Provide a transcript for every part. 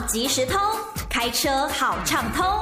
即时通，开车好畅通。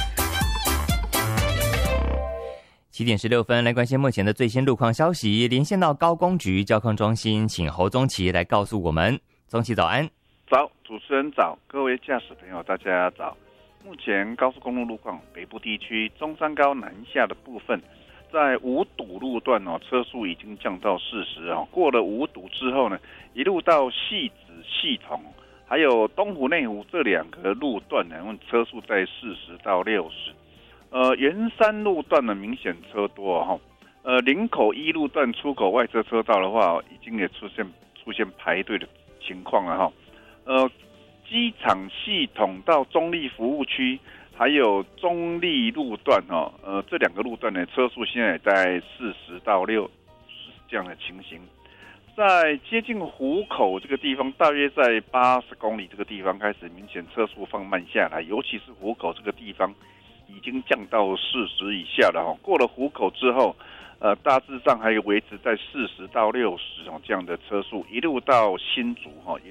7点16分，来关心目前的最新路况消息。连线到高工局交通中心，请侯宗奇来告诉我们。宗奇早安。 早，主持人早，各位驾驶朋友大家早。目前高速公路路况，北部地区中山高南下的部分，在五堵路段车速已经降到40过了五堵之后呢，一路到汐止、系统，还有东湖、内湖这两个路段呢，车速在40到60。圆山路段呢明显车多林口一路段出口外侧车道的话，已经也出现排队的情况了机场系统到中立服务区，还有中立路段这两个路段呢，车速现在也在40到60这样的情形。在接近湖口这个地方，大约在80公里这个地方开始明显车速放慢下来，尤其是湖口这个地方已经降到40以下了过了湖口之后，大致上还有维持在40到60这样的车速，一路到新竹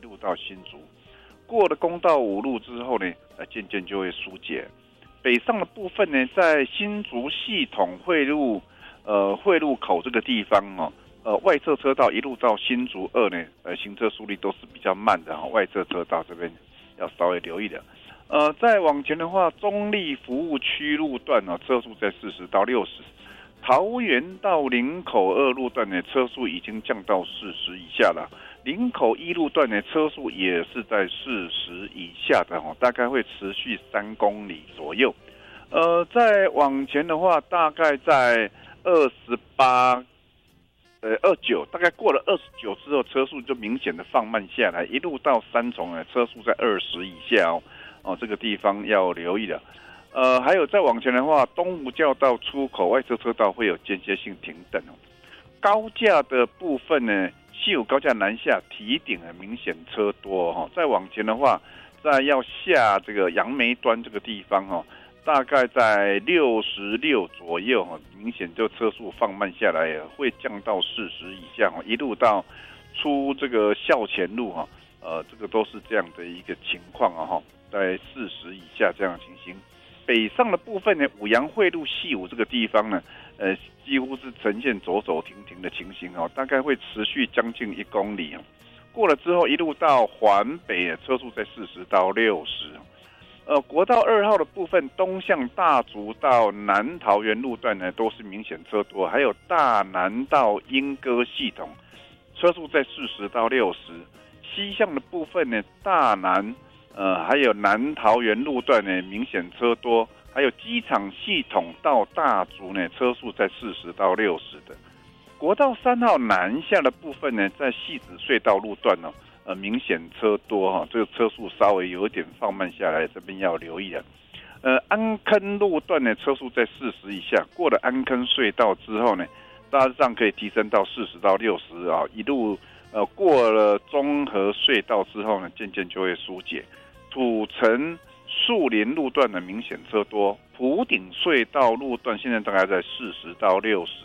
过了公道5路之后呢，渐渐就会疏解。北上的部分呢，在新竹系统汇入口这个地方外侧车道一路到新竹2呢，行车速率都是比较慢的外侧车道这边要稍微留意的。再往前的话，中立服务区路段车速在40到60。桃园到林口2路段呢，车速已经降到40以下了。林口1路段呢，车速也是在40以下的大概会持续3公里左右。再往前的话，大概在28、29，大概过了29之后，车速就明显的放慢下来，一路到三重呢，车速在20以下这个地方要留意的。还有再往前的话，东湖教道出口外侧车道会有间歇性停等高架的部分呢，西武高架南下提顶明显车多再往前的话，在要下这个杨梅端这个地方大概在66左右明显就车速放慢下来，会降到40以下一路到出这个校前路这个都是这样的一个情况在40以下这样的情形。北上的部分呢，五杨汇路西武这个地方呢，几乎是呈现走走停停的情形大概会持续将近1公里过了之后，一路到环北车速在40到60。国道2号的部分，东向大竹到南桃园路段呢，都是明显车多，还有大南到莺歌系统，车速在40到60。西向的部分呢，大南还有南桃园路段呢，明显车多，还有机场系统到大竹呢，车速在40到60的。国道3号南下的部分呢，在汐止隧道路段明显车多这个车速稍微有一点放慢下来，这边要留意的。安坑路段呢，车速在40以下，过了安坑隧道之后呢，大致上可以提升到40到60一路过了中和隧道之后呢，渐渐就会疏解。土城树林路段的明显车多，埔顶隧道路段现在大概在40到60